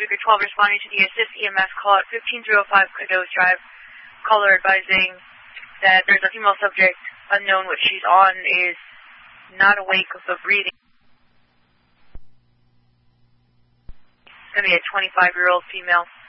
Speaker 12 responding to the Assist EMS call at 1505 Cados Drive. Caller advising that there's a female subject, unknown what she's on, is not awake but breathing. It's going to be a 25-year-old female.